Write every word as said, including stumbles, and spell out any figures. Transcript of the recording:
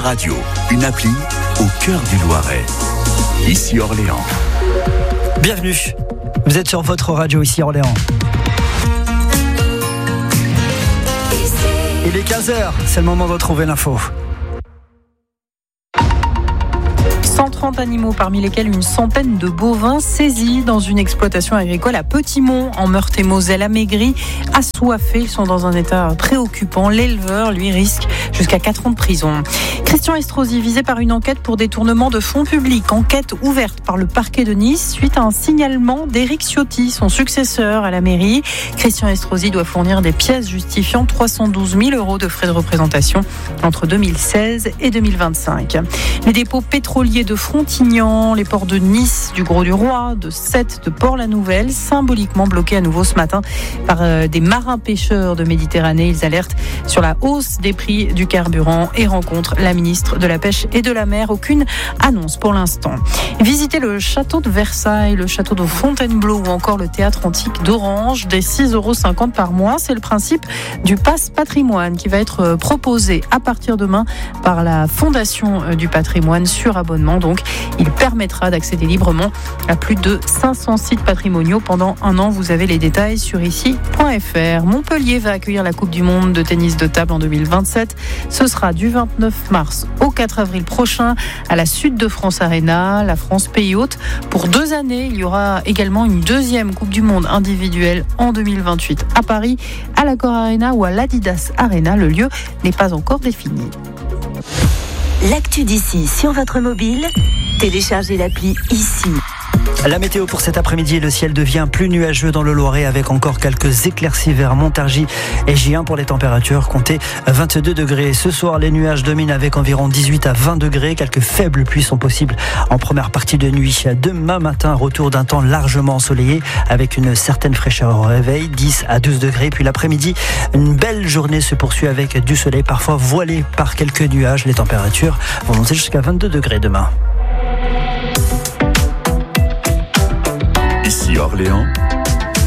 Radio, une appli au cœur du Loiret. Ici Orléans. Bienvenue, vous êtes sur votre radio ici Orléans. Il est quinze heures, c'est le moment de retrouver l'info. cent trente animaux, parmi lesquels une centaine de bovins saisis dans une exploitation agricole à Petit-Mont, en Meurthe-et-Moselle, amaigris, assoiffés. Ils sont dans un état préoccupant. L'éleveur, lui, risque jusqu'à quatre ans de prison. Christian Estrosi, visé par une enquête pour détournement de fonds publics. Enquête ouverte par le parquet de Nice suite à un signalement d'Éric Ciotti, son successeur à la mairie. Christian Estrosi doit fournir des pièces justifiant trois cent douze mille euros de frais de représentation entre deux mille seize et deux mille vingt-cinq. Les dépôts pétroliers de Frontignan, les ports de Nice, du Gros-du-Roi, de Sète, de Port-la-Nouvelle, symboliquement bloqués à nouveau ce matin par euh, des marins pêcheurs de Méditerranée. Ils alertent sur la hausse des prix du carburant et rencontrent la ministre de la Pêche et de la Mer. Aucune annonce pour l'instant. Visitez le château de Versailles, le château de Fontainebleau ou encore le théâtre antique d'Orange, des six euros cinquante par mois. C'est le principe du pass patrimoine qui va être proposé à partir de demain par la Fondation du patrimoine sur abonnement. Donc, il permettra d'accéder librement à plus de cinq cents sites patrimoniaux pendant un an. Vous avez les détails sur ici point f r. Montpellier va accueillir la Coupe du Monde de tennis de table en deux mille vingt-sept. Ce sera du vingt-neuf mars au quatre avril prochain à la Sud de France Arena, la France pays hôte. Pour deux années, il y aura également une deuxième Coupe du Monde individuelle en deux mille vingt-huit à Paris, à l'Accor Arena ou à l'Adidas Arena. Le lieu n'est pas encore défini. L'actu d'ici sur votre mobile, téléchargez l'appli ici. La météo pour cet après-midi, le ciel devient plus nuageux dans le Loiret avec encore quelques éclaircies vers Montargis et Gien. Pour les températures, comptez vingt-deux degrés. Ce soir, les nuages dominent avec environ dix-huit à vingt degrés. Quelques faibles pluies sont possibles en première partie de nuit. Demain matin, retour d'un temps largement ensoleillé avec une certaine fraîcheur au réveil, dix à douze degrés. Puis l'après-midi, une belle journée se poursuit avec du soleil, parfois voilé par quelques nuages. Les températures vont monter jusqu'à vingt-deux degrés demain. Ici Orléans,